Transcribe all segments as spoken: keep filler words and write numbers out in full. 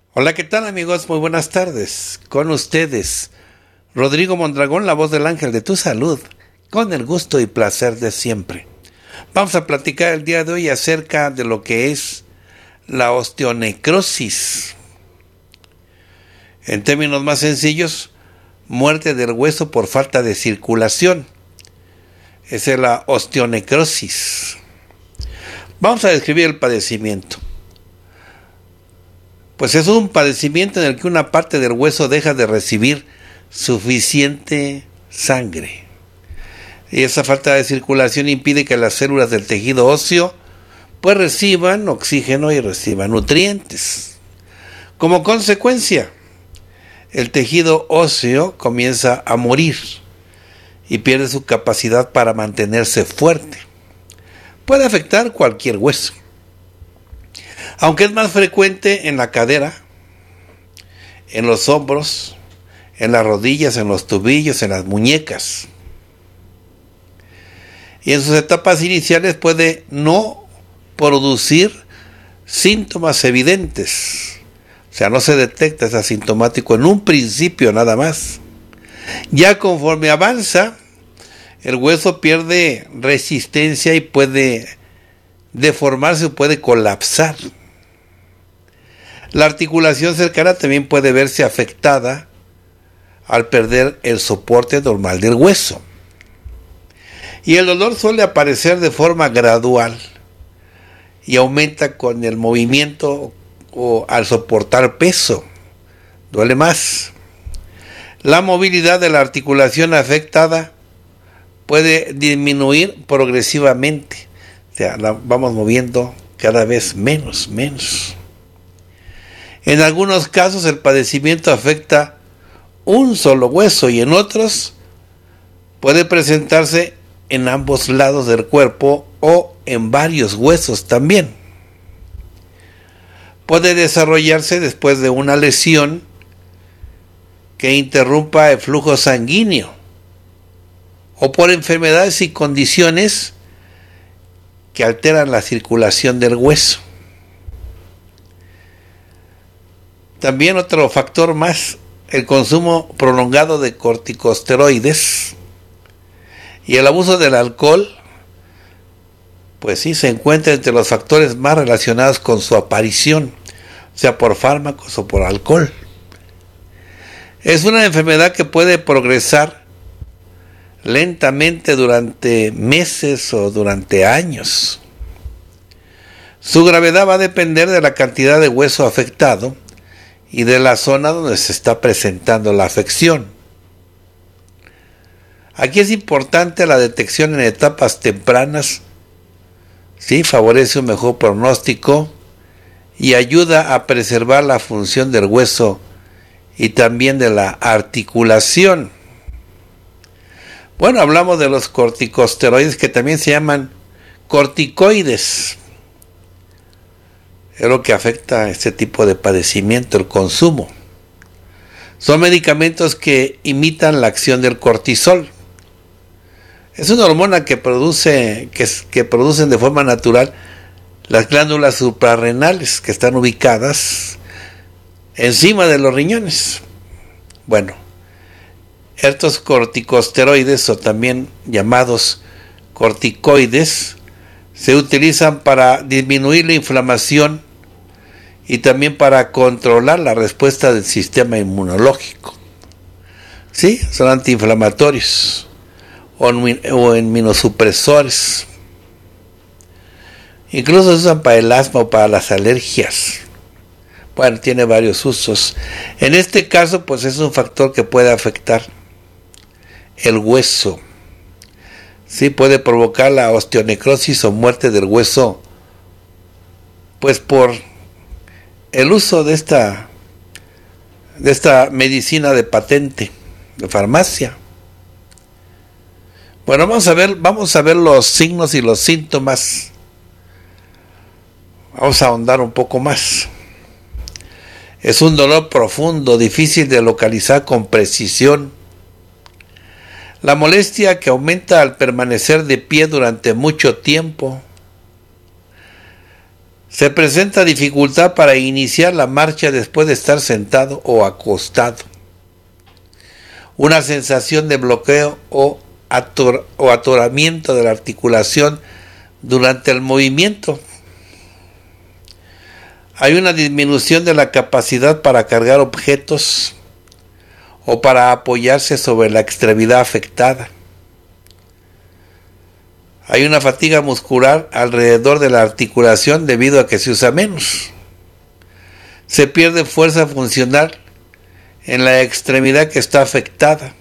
Hola, ¿qué tal amigos? Muy buenas tardes. Con ustedes, Rodrigo Mondragón, la voz del ángel de tu salud, con el gusto y placer de siempre. Vamos a platicar el día de hoy acerca de lo que es la osteonecrosis. En términos más sencillos, muerte del hueso por falta de circulación. Esa es la osteonecrosis. Vamos a describir el padecimiento. Pues es un padecimiento en el que una parte del hueso deja de recibir suficiente sangre. Y esa falta de circulación impide que las células del tejido óseo pues reciban oxígeno y reciban nutrientes. Como consecuencia, el tejido óseo comienza a morir y pierde su capacidad para mantenerse fuerte. Puede afectar cualquier hueso, aunque es más frecuente en la cadera, en los hombros, en las rodillas, en los tobillos, en las muñecas. Y en sus etapas iniciales puede no producir síntomas evidentes. O sea, no se detecta, es asintomático en un principio nada más. Ya conforme avanza, el hueso pierde resistencia y puede deformarse o puede colapsar. La articulación cercana también puede verse afectada al perder el soporte normal del hueso. Y el dolor suele aparecer de forma gradual y aumenta con el movimiento o al soportar peso. Duele más. La movilidad de la articulación afectada puede disminuir progresivamente. O sea, la vamos moviendo cada vez menos, menos. En algunos casos el padecimiento afecta un solo hueso y en otros puede presentarse en ambos lados del cuerpo o en varios huesos también. Puede desarrollarse después de una lesión que interrumpa el flujo sanguíneo o por enfermedades y condiciones que alteran la circulación del hueso. También otro factor más, el consumo prolongado de corticosteroides y el abuso del alcohol, pues sí, se encuentra entre los factores más relacionados con su aparición, sea por fármacos o por alcohol. Es una enfermedad que puede progresar lentamente durante meses o durante años. Su gravedad va a depender de la cantidad de hueso afectado y de la zona donde se está presentando la afección. Aquí es importante la detección en etapas tempranas, sí, favorece un mejor pronóstico y ayuda a preservar la función del hueso y también de la articulación. Bueno, hablamos de los corticosteroides que también se llaman corticoides. Es lo que afecta a este tipo de padecimiento, el consumo. Son medicamentos que imitan la acción del cortisol. Es una hormona que produce, que, que producen de forma natural las glándulas suprarrenales que están ubicadas encima de los riñones. Bueno, estos corticosteroides, o también llamados corticoides, se utilizan para disminuir la inflamación y también para controlar la respuesta del sistema inmunológico. Sí, son antiinflamatorios o inmunosupresores. Incluso se usan para el asma o para las alergias. Bueno, tiene varios usos. En este caso, pues es un factor que puede afectar el hueso. Sí, puede provocar la osteonecrosis o muerte del hueso, pues por el uso de esta de esta medicina de patente, de farmacia. Bueno, vamos a ver, vamos a ver los signos y los síntomas. Vamos a ahondar un poco más. Es un dolor profundo, difícil de localizar con precisión. La molestia que aumenta al permanecer de pie durante mucho tiempo. Se presenta dificultad para iniciar la marcha después de estar sentado o acostado. Una sensación de bloqueo o, ator- o atoramiento de la articulación durante el movimiento. Hay una disminución de la capacidad para cargar objetos o para apoyarse sobre la extremidad afectada. Hay una fatiga muscular alrededor de la articulación debido a que se usa menos. Se pierde fuerza funcional en la extremidad que está afectada.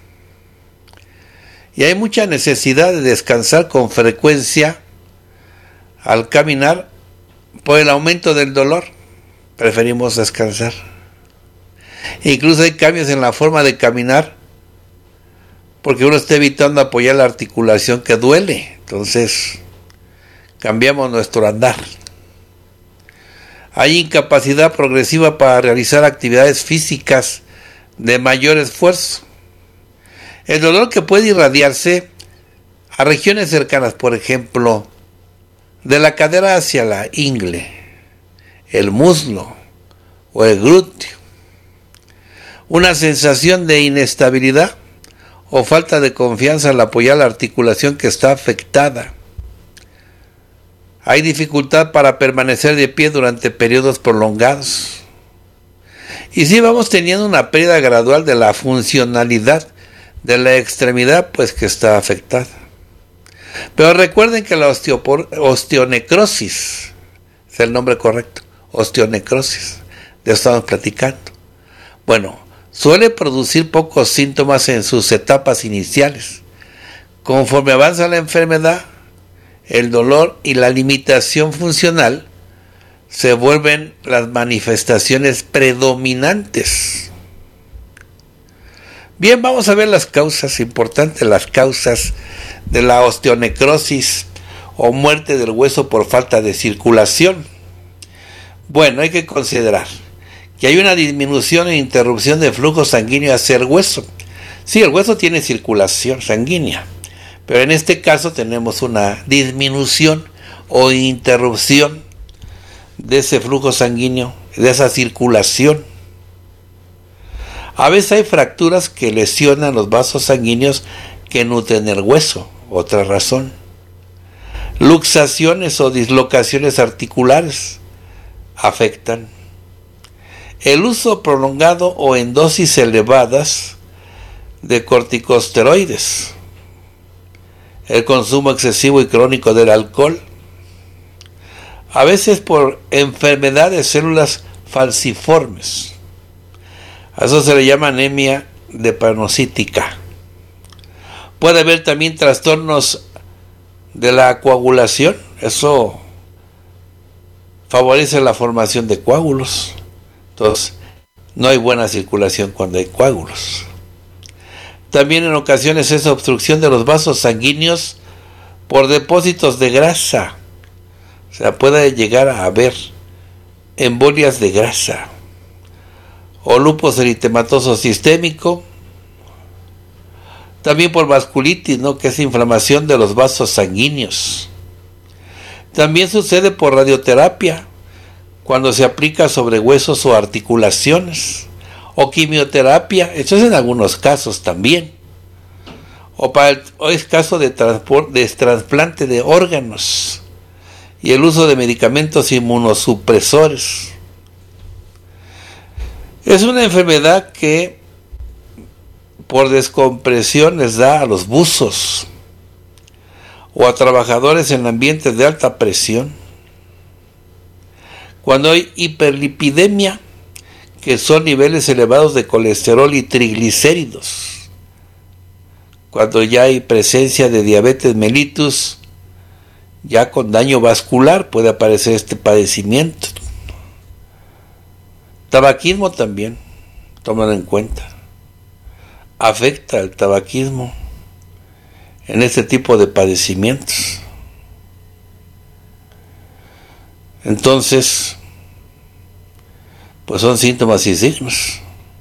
Y hay mucha necesidad de descansar con frecuencia al caminar por el aumento del dolor. Preferimos descansar. Incluso hay cambios en la forma de caminar porque uno está evitando apoyar la articulación que duele. Entonces, cambiamos nuestro andar. Hay incapacidad progresiva para realizar actividades físicas de mayor esfuerzo. El dolor que puede irradiarse a regiones cercanas, por ejemplo, de la cadera hacia la ingle, el muslo o el glúteo. Una sensación de inestabilidad o falta de confianza al apoyar la articulación que está afectada. Hay dificultad para permanecer de pie durante periodos prolongados. Y si vamos teniendo una pérdida gradual de la funcionalidad de la extremidad, pues que está afectada. Pero recuerden que la osteopor- osteonecrosis es el nombre correcto, osteonecrosis, de eso estamos platicando. Bueno, suele producir pocos síntomas en sus etapas iniciales. Conforme avanza la enfermedad, el dolor y la limitación funcional se vuelven las manifestaciones predominantes. Bien, vamos a ver las causas importantes, las causas de la osteonecrosis o muerte del hueso por falta de circulación. Bueno, hay que considerar que hay una disminución e interrupción de flujo sanguíneo hacia el hueso. Sí, el hueso tiene circulación sanguínea, pero en este caso tenemos una disminución o interrupción de ese flujo sanguíneo, de esa circulación. A veces hay fracturas que lesionan los vasos sanguíneos que nutren el hueso, otra razón. Luxaciones o dislocaciones articulares afectan. El uso prolongado o en dosis elevadas de corticosteroides, el consumo excesivo y crónico del alcohol, a veces por enfermedad de células falciformes. A eso se le llama anemia hepatocítica. Puede haber también trastornos de la coagulación, eso favorece la formación de coágulos. Entonces, no hay buena circulación cuando hay coágulos. También en ocasiones es obstrucción de los vasos sanguíneos por depósitos de grasa. O sea, puede llegar a haber embolias de grasa o lupus eritematoso sistémico. También por vasculitis, ¿no?, que es inflamación de los vasos sanguíneos. También sucede por radioterapia, cuando se aplica sobre huesos o articulaciones, o quimioterapia, eso es en algunos casos también, o para el o es caso de, de trasplante de órganos y el uso de medicamentos inmunosupresores. Es una enfermedad que por descompresión les da a los buzos o a trabajadores en ambientes de alta presión. Cuando hay hiperlipidemia, que son niveles elevados de colesterol y triglicéridos. Cuando ya hay presencia de diabetes mellitus, ya con daño vascular puede aparecer este padecimiento. Tabaquismo también, tómalo en cuenta. Afecta el tabaquismo en este tipo de padecimientos. Entonces, pues son síntomas y signos.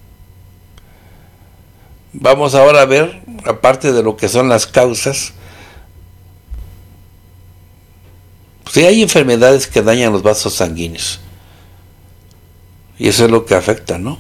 Vamos ahora a ver, aparte de lo que son las causas, Sí, hay enfermedades que dañan los vasos sanguíneos. Y eso es lo que afecta, ¿no?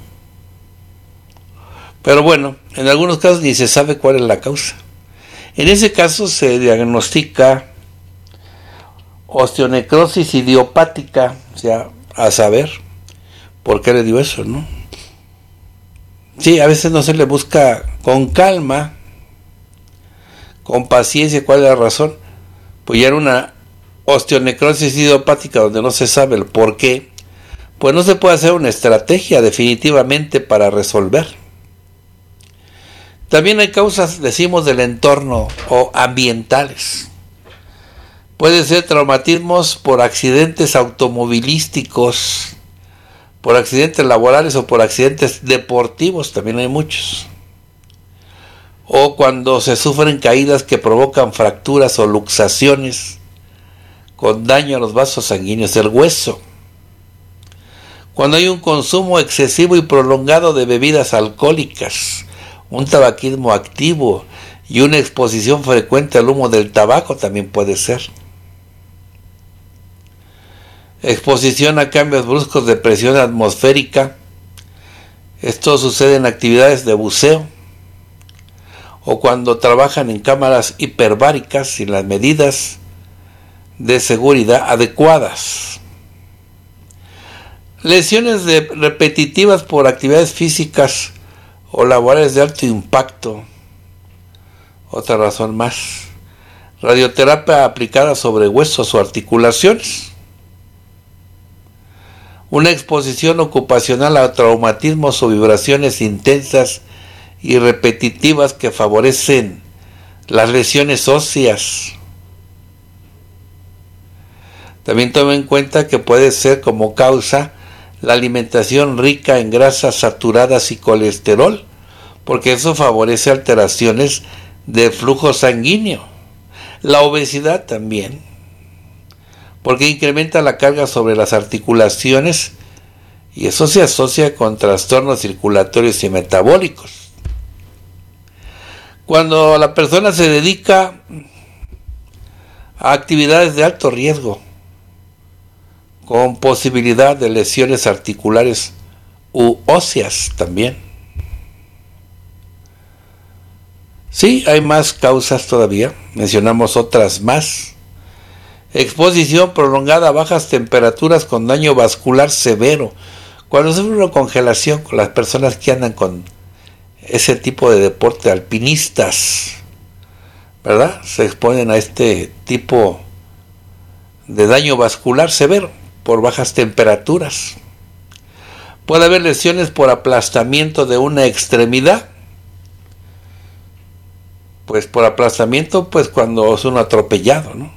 Pero bueno, en algunos casos ni se sabe cuál es la causa. En ese caso se diagnostica osteonecrosis idiopática, o sea, a saber por qué le dio eso, ¿no? Sí, a veces no se le busca con calma, con paciencia, cuál es la razón. Pues ya era una osteonecrosis idiopática donde no se sabe el por qué, pues no se puede hacer una estrategia definitivamente para resolver. También hay causas, decimos, del entorno o ambientales. Puede ser traumatismos por accidentes automovilísticos, por accidentes laborales o por accidentes deportivos, también hay muchos. O cuando se sufren caídas que provocan fracturas o luxaciones con daño a los vasos sanguíneos del hueso. Cuando hay un consumo excesivo y prolongado de bebidas alcohólicas, un tabaquismo activo y una exposición frecuente al humo del tabaco también puede ser. Exposición a cambios bruscos de presión atmosférica. Esto sucede en actividades de buceo o cuando trabajan en cámaras hiperbáricas sin las medidas de seguridad adecuadas. Lesiones de, repetitivas por actividades físicas o laborales de alto impacto. Otra razón más. Radioterapia aplicada sobre huesos o articulaciones. Una exposición ocupacional a traumatismos o vibraciones intensas y repetitivas que favorecen las lesiones óseas. También tome en cuenta que puede ser como causa la alimentación rica en grasas saturadas y colesterol, porque eso favorece alteraciones del flujo sanguíneo. La obesidad también, porque incrementa la carga sobre las articulaciones y eso se asocia con trastornos circulatorios y metabólicos. Cuando la persona se dedica a actividades de alto riesgo, con posibilidad de lesiones articulares u óseas también. Sí, hay más causas todavía, mencionamos otras más. Exposición prolongada a bajas temperaturas con daño vascular severo. Cuando se sufre una congelación con las personas que andan con ese tipo de deporte, alpinistas, ¿verdad? Se exponen a este tipo de daño vascular severo por bajas temperaturas. Puede haber lesiones por aplastamiento de una extremidad. Pues por aplastamiento, pues cuando es uno atropellado, ¿no?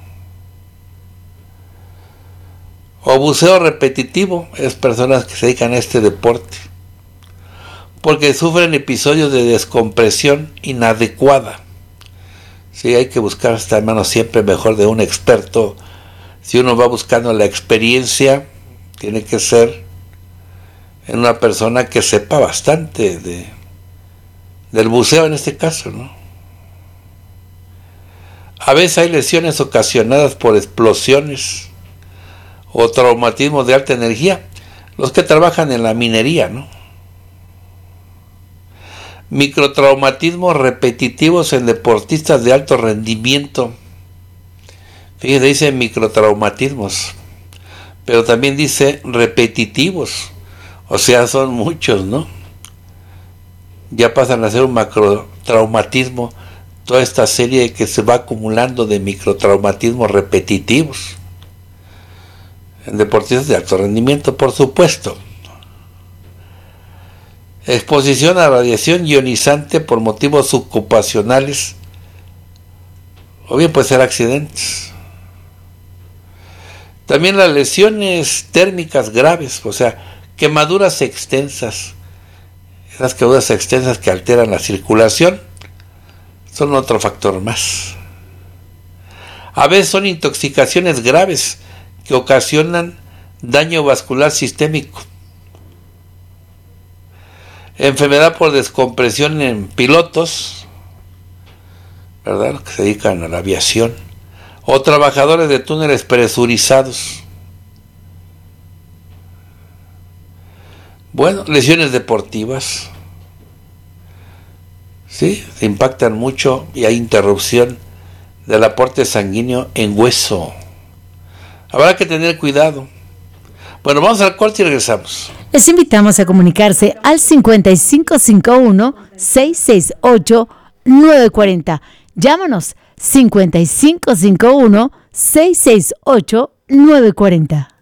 O buceo repetitivo, es personas que se dedican a este deporte, porque sufren episodios de descompresión inadecuada. Sí, hay que buscar esta mano siempre mejor de un experto. Si uno va buscando la experiencia, tiene que ser en una persona que sepa bastante de, del buceo en este caso, ¿no? A veces hay lesiones ocasionadas por explosiones o traumatismos de alta energía, los que trabajan en la minería, ¿no? Microtraumatismos repetitivos en deportistas de alto rendimiento. Fíjense, dice microtraumatismos, pero también dice repetitivos, o sea, son muchos, ¿no? Ya pasan a ser un macrotraumatismo toda esta serie que se va acumulando de microtraumatismos repetitivos en deportistas de alto rendimiento, por supuesto. Exposición a radiación ionizante por motivos ocupacionales, o bien puede ser accidentes. También las lesiones térmicas graves, o sea, quemaduras extensas, esas quemaduras extensas que alteran la circulación, son otro factor más. A veces son intoxicaciones graves que ocasionan daño vascular sistémico. Enfermedad por descompresión en pilotos, ¿verdad?, que se dedican a la aviación, o trabajadores de túneles presurizados. Bueno, lesiones deportivas, sí, se impactan mucho y hay interrupción del aporte sanguíneo en hueso. Habrá que tener cuidado. Bueno, vamos al corte y regresamos. Les invitamos a comunicarse al cincuenta y cinco cincuenta y uno, seiscientos sesenta y ocho, novecientos cuarenta. Llámanos cincuenta y cinco cincuenta y uno, seiscientos sesenta y ocho, novecientos cuarenta.